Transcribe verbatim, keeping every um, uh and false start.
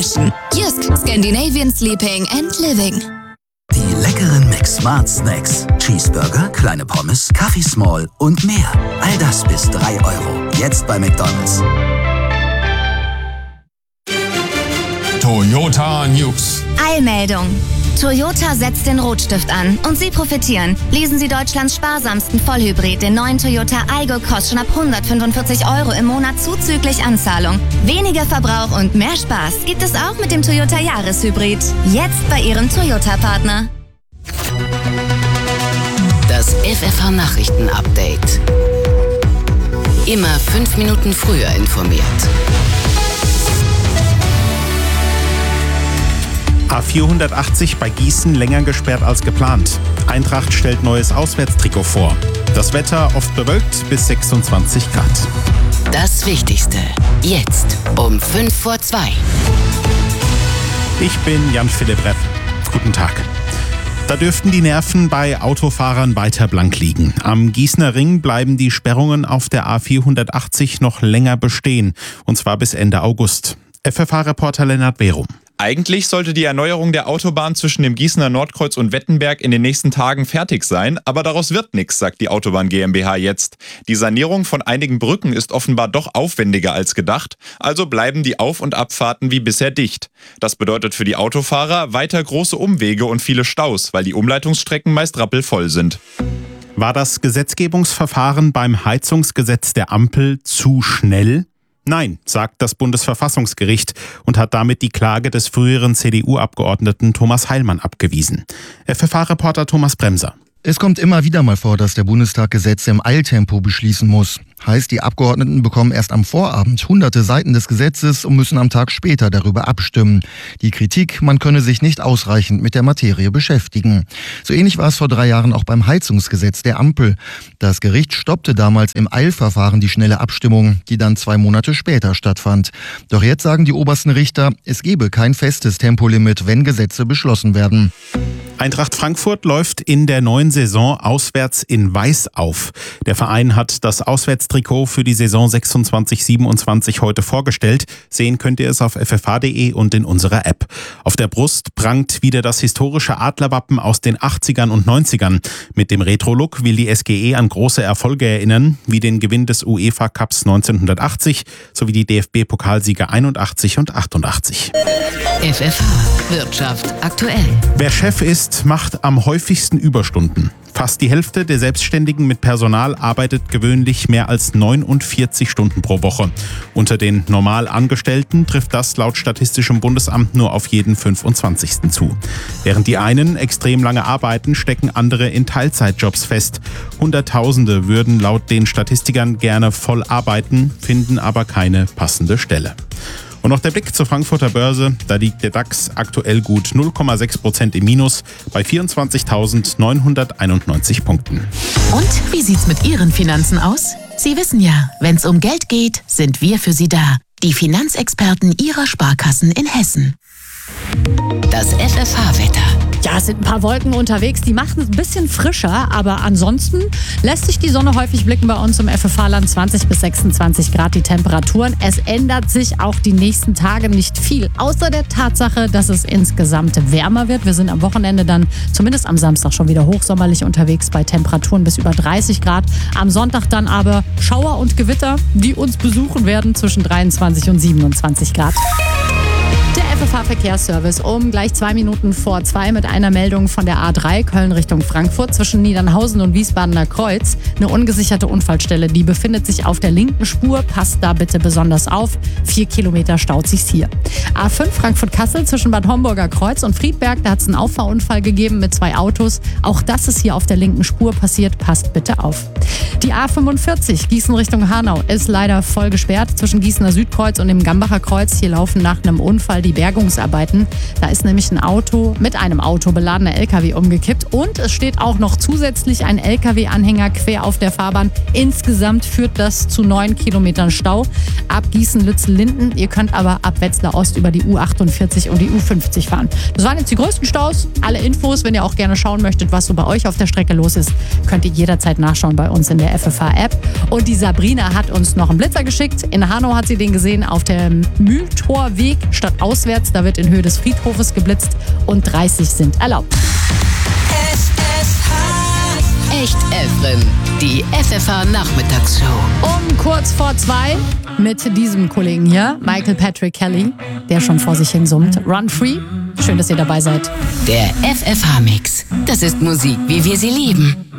Fashion. Jysk, Scandinavian Sleeping and Living. Die leckeren McSmart Snacks. Cheeseburger, kleine Pommes, Kaffee Small und mehr. All das bis drei Euro. Jetzt bei McDonald's. Toyota News. Eilmeldung. Toyota setzt den Rotstift an und Sie profitieren. Lesen Sie Deutschlands sparsamsten Vollhybrid, den neuen Toyota Aygo, kostet schon ab hundertfünfundvierzig Euro im Monat zuzüglich Anzahlung. Weniger Verbrauch und mehr Spaß gibt es auch mit dem Toyota Jahreshybrid. Jetzt bei Ihrem Toyota-Partner. Das F F H-Nachrichten-Update. Immer fünf Minuten früher informiert. A vierhundertachtzig bei Gießen länger gesperrt als geplant. Eintracht stellt neues Auswärtstrikot vor. Das Wetter oft bewölkt bis sechsundzwanzig Grad. Das Wichtigste jetzt um fünf vor zwei. Ich bin Jan-Philipp Repp. Guten Tag. Da dürften die Nerven bei Autofahrern weiter blank liegen. Am Gießener Ring bleiben die Sperrungen auf der A vierhundertachtzig noch länger bestehen. Und zwar bis Ende August. F F H-Reporter Lennart Behrum. Eigentlich sollte die Erneuerung der Autobahn zwischen dem Gießener Nordkreuz und Wettenberg in den nächsten Tagen fertig sein, aber daraus wird nichts, sagt die Autobahn GmbH jetzt. Die Sanierung von einigen Brücken ist offenbar doch aufwendiger als gedacht, also bleiben die Auf- und Abfahrten wie bisher dicht. Das bedeutet für die Autofahrer weiter große Umwege und viele Staus, weil die Umleitungsstrecken meist rappelvoll sind. War das Gesetzgebungsverfahren beim Heizungsgesetz der Ampel zu schnell? Nein, sagt das Bundesverfassungsgericht und hat damit die Klage des früheren C D U-Abgeordneten Thomas Heilmann abgewiesen. F F H-Reporter Thomas Bremser. Es kommt immer wieder mal vor, dass der Bundestag Gesetze im Eiltempo beschließen muss. Heißt, die Abgeordneten bekommen erst am Vorabend hunderte Seiten des Gesetzes und müssen am Tag später darüber abstimmen. Die Kritik, man könne sich nicht ausreichend mit der Materie beschäftigen. So ähnlich war es vor drei Jahren auch beim Heizungsgesetz der Ampel. Das Gericht stoppte damals im Eilverfahren die schnelle Abstimmung, die dann zwei Monate später stattfand. Doch jetzt sagen die obersten Richter, es gebe kein festes Tempolimit, wenn Gesetze beschlossen werden. Eintracht Frankfurt läuft in der neuen Saison auswärts in Weiß auf. Der Verein hat das Auswärtstrikot für die Saison sechsundzwanzig siebenundzwanzig heute vorgestellt. Sehen könnt ihr es auf f f h punkt d e und in unserer App. Auf der Brust prangt wieder das historische Adlerwappen aus den achtzigern und neunzigern. Mit dem Retro-Look will die S G E an große Erfolge erinnern, wie den Gewinn des UEFA Cups neunzehnhundertachtzig sowie die D F B-Pokalsiege einundachtzig und achtundachtzig. F F H Wirtschaft aktuell. Wer Chef ist, macht am häufigsten Überstunden. Fast die Hälfte der Selbstständigen mit Personal arbeitet gewöhnlich mehr als neunundvierzig Stunden pro Woche. Unter den Normalangestellten trifft das laut Statistischem Bundesamt nur auf jeden fünfundzwanzigsten zu. Während die einen extrem lange arbeiten, stecken andere in Teilzeitjobs fest. Hunderttausende würden laut den Statistikern gerne voll arbeiten, finden aber keine passende Stelle. Und noch der Blick zur Frankfurter Börse. Da liegt der DAX aktuell gut null Komma sechs Prozent im Minus bei vierundzwanzigtausendneunhunderteinundneunzig Punkten. Und wie sieht's mit Ihren Finanzen aus? Sie wissen ja, wenn's um Geld geht, sind wir für Sie da. Die Finanzexperten Ihrer Sparkassen in Hessen. Das F F H-Wetter. Ja, es sind ein paar Wolken unterwegs, die machen es ein bisschen frischer, aber ansonsten lässt sich die Sonne häufig blicken bei uns im F F H-Land. zwanzig bis sechsundzwanzig Grad die Temperaturen. Es ändert sich auch die nächsten Tage nicht viel, außer der Tatsache, dass es insgesamt wärmer wird. Wir sind am Wochenende dann, zumindest am Samstag, schon wieder hochsommerlich unterwegs bei Temperaturen bis über dreißig Grad. Am Sonntag dann aber Schauer und Gewitter, die uns besuchen werden, zwischen dreiundzwanzig und siebenundzwanzig Grad. Der F F H-Verkehrsservice um gleich zwei Minuten vor zwei mit einer Meldung von der A drei Köln Richtung Frankfurt zwischen Niedernhausen und Wiesbadener Kreuz. Eine ungesicherte Unfallstelle, die befindet sich auf der linken Spur. Passt da bitte besonders auf. Vier Kilometer staut sich's hier. A fünf Frankfurt-Kassel zwischen Bad Homburger Kreuz und Friedberg. Da hat es einen Auffahrunfall gegeben mit zwei Autos. Auch das ist hier auf der linken Spur passiert. Passt bitte auf. Die A fünfundvierzig Gießen Richtung Hanau ist leider voll gesperrt zwischen Gießener Südkreuz und dem Gambacher Kreuz. Hier laufen nach einem Unfall die Bergungsarbeiten. Reparieren. Da ist nämlich ein Auto mit einem Auto beladener L K W umgekippt und es steht auch noch zusätzlich ein L K W-Anhänger quer auf der Fahrbahn. Insgesamt führt das zu neun Kilometern Stau ab Gießen-Lützel-Linden. Ihr könnt aber ab Wetzlar Ost über die U achtundvierzig und die U fünfzig fahren. Das waren jetzt die größten Staus. Alle Infos, wenn ihr auch gerne schauen möchtet, was so bei euch auf der Strecke los ist, könnt ihr jederzeit nachschauen bei uns in der F F H-App. Und die Sabrina hat uns noch einen Blitzer geschickt. In Hanau hat sie den gesehen auf dem Mühltorweg statt auswärts. Da wird in Höhe des Friedhofes geblitzt und dreißig sind erlaubt. Echt Efren, die F F H-Nachmittagsshow. Um kurz vor zwei mit diesem Kollegen hier, Michael Patrick Kelly, der schon vor sich hin summt. Run Free. Schön, dass ihr dabei seid. Der F F H-Mix. Das ist Musik, wie wir sie lieben.